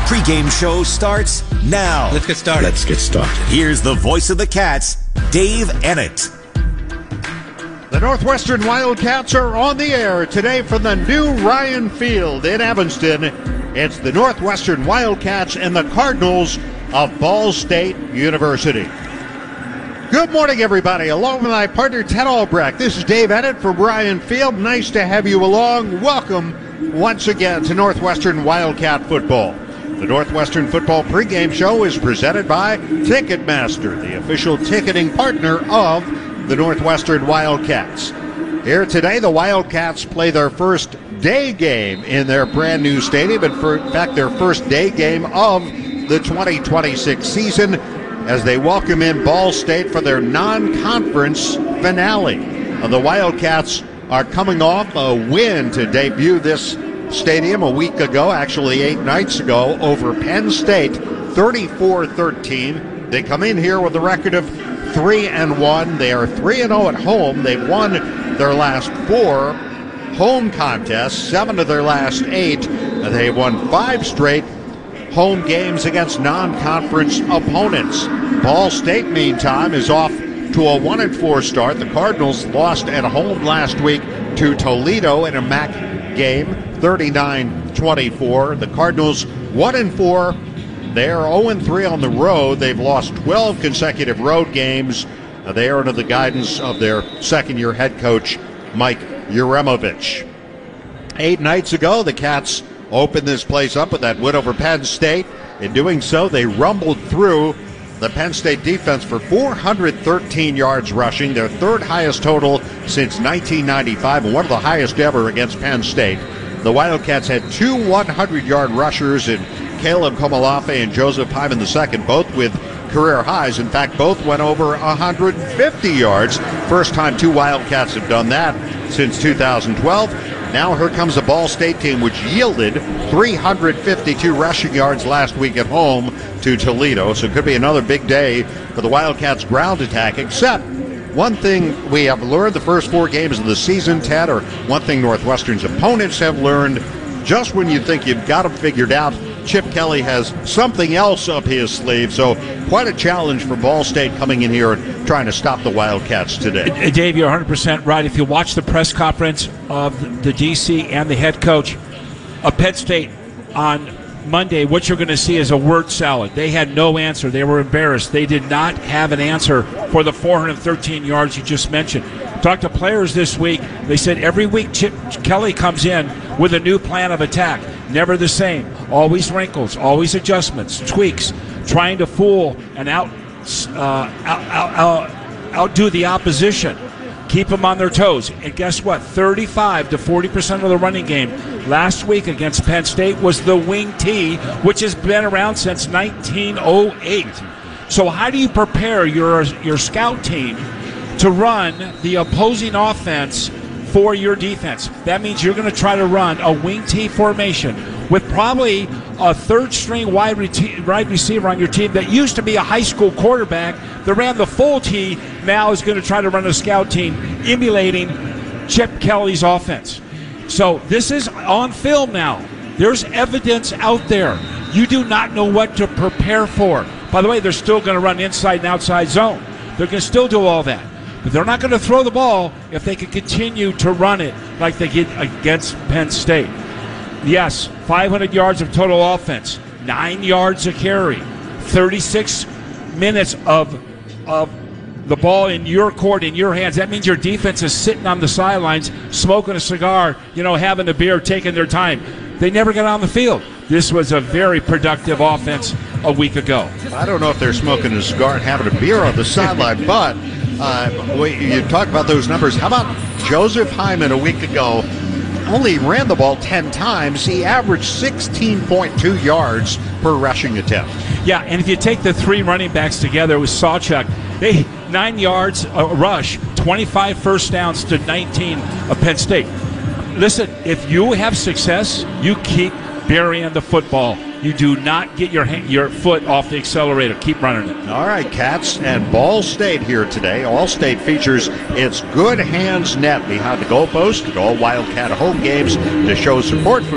pregame show starts now. Let's get started. Here's the voice of the Cats, Dave Ennett. The Northwestern Wildcats are on the air today from the new Ryan Field in Evanston. It's the Northwestern Wildcats and the Cardinals of Ball State University. Good morning, everybody. Along with my partner, Ted Albrecht. This is Dave Ennett from Ryan Field. Nice to have you along. Welcome once again to Northwestern Wildcat football. The Northwestern Football pregame show is presented by Ticketmaster, the official ticketing partner of the Northwestern Wildcats. Here today, the Wildcats play their first day game in their brand new stadium. In fact, their first day game of the 2026 season as they welcome in Ball State for their non-conference finale. The Wildcats are coming off a win to debut this stadium a week ago, actually 8 nights ago, over Penn State, 34-13. They come in here with a record of 3-1. They are 3-0 at home. They've won their last 4 home contests, 7 of their last 8. They won 5 straight home games against non-conference opponents. Ball State, meantime, is off to a 1-4 start. The Cardinals lost at home last week to Toledo in a MAC game, 39-24. The Cardinals 1-4. They are 0-3 on the road. They've lost 12 consecutive road games. They are under the guidance of their second-year head coach, Mike Uremovich. 8 nights ago, the Cats opened this place up with that win over Penn State. In doing so, they rumbled through the Penn State defense for 413 yards rushing, their third highest total since 1995, and one of the highest ever against Penn State. The Wildcats had 2 100-yard rushers in Caleb Komalafe and Joseph Hyman II, both with career highs. In fact, both went over 150 yards. First time 2 Wildcats have done that since 2012. Now here comes a Ball State team which yielded 352 rushing yards last week at home to Toledo. So it could be another big day for the Wildcats' ground attack, except one thing we have learned the first 4 games of the season, Ted, or one thing Northwestern's opponents have learned, just when you think you've got them figured out, Chip Kelly has something else up his sleeve. So quite a challenge for Ball State coming in here and trying to stop the Wildcats today. Dave, you're 100% right. If you watch the press conference of the DC and the head coach of Penn State on Monday, what you're going to see is a word salad. They had no answer. They were embarrassed. They did not have an answer for the 413 yards you just mentioned. Talked to players this week. They said every week Chip Kelly comes in with a new plan of attack. Never the same. Always wrinkles, always adjustments, tweaks, trying to fool and outdo the opposition. Keep them on their toes. And guess what? 35 to 40% of the running game last week against Penn State was the wing T, which has been around since 1908. So how do you prepare your scout team to run the opposing offense for your defense? That means you're going to try to run a wing T formation with probably a third-string wide receiver on your team that used to be a high school quarterback that ran the full T, now is going to try to run a scout team emulating Chip Kelly's offense. So this is on film now. There's evidence out there. You do not know what to prepare for. By the way, they're still going to run inside and outside zone. They're going to still do all that. But they're not going to throw the ball if they can continue to run it like they did against Penn State. Yes, 500 yards of total offense, 9 yards a carry, 36 minutes of the ball in your court, in your hands. That means your defense is sitting on the sidelines, smoking a cigar, having a beer, taking their time. They never got on the field. This was a very productive offense a week ago. I don't know if they're smoking a cigar and having a beer on the sideline, but you talk about those numbers. How about Joseph Hyman a week ago? Only ran the ball 10 times. He averaged 16.2 yards per rushing attempt. Yeah, and if you take the 3 running backs together with Sawchuk, they 9 yards a rush, 25 first downs to 19 of Penn State. Listen, if you have success, you keep burying the football. You do not get your foot off the accelerator. Keep running it. All right, Cats and Ball State here today. All State features its Good Hands net behind the goalpost at all Wildcat home games to show support for